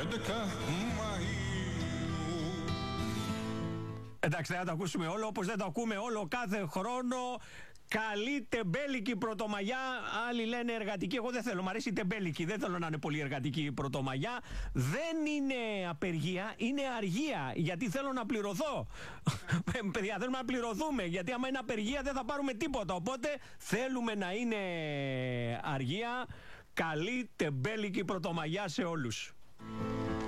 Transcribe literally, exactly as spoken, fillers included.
έντεκα Μαΐου. Εντάξει, δεν θα το ακούσουμε όλο, όπως δεν το ακούμε όλο κάθε χρόνο. Καλή τεμπέλικη πρωτομαγιά. Άλλοι λένε εργατική. Εγώ δεν θέλω. Μ' αρέσει η τεμπέλικη. Δεν θέλω να είναι πολύ εργατική η πρωτομαγιά. Δεν είναι απεργία, είναι αργία. Γιατί θέλω να πληρωθώ. Παιδιά, θέλουμε να πληρωθούμε. Γιατί άμα είναι απεργία δεν θα πάρουμε τίποτα. Οπότε θέλουμε να είναι αργία. Καλή τεμπέλικη πρωτομαγιά σε όλους.